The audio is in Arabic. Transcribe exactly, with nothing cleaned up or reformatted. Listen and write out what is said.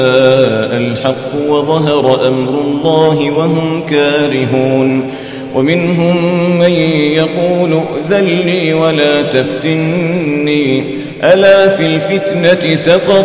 الحق وظهر أمر الله وهم كارهون ومنهم من يقول ائذن لي ولا تفتني ألا في الفتنة سقطوا